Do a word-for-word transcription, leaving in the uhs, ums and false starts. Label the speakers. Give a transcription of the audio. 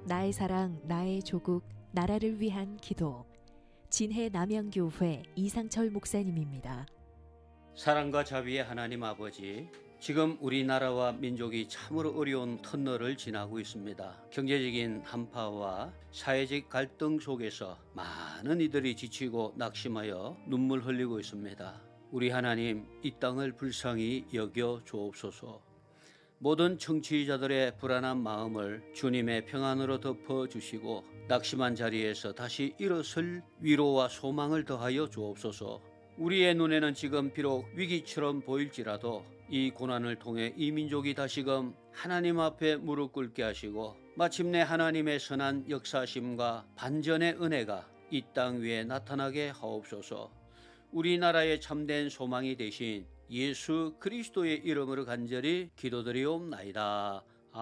Speaker 1: 나의 사랑, 나의 조국, 나라를 위한 기도. 진해 남양교회 이상철 목사님입니다.
Speaker 2: 사랑과 자비의 하나님 아버지, 지금 우리나라와 민족이 참으로 어려운 터널을 지나고 있습니다. 경제적인 한파와 사회적 갈등 속에서 많은 이들이 지치고 낙심하여 눈물 흘리고 있습니다. 우리 하나님, 이 땅을 불쌍히 여겨 주옵소서. 모든 청취자들의 불안한 마음을 주님의 평안으로 덮어주시고 낙심한 자리에서 다시 일어설 위로와 소망을 더하여 주옵소서. 우리의 눈에는 지금 비록 위기처럼 보일지라도 이 고난을 통해 이 민족이 다시금 하나님 앞에 무릎 꿇게 하시고 마침내 하나님의 선한 역사심과 반전의 은혜가 이 땅 위에 나타나게 하옵소서. 우리나라의 참된 소망이 되신 예수 그리스도의 이름으로 간절히 기도드리옵나이다.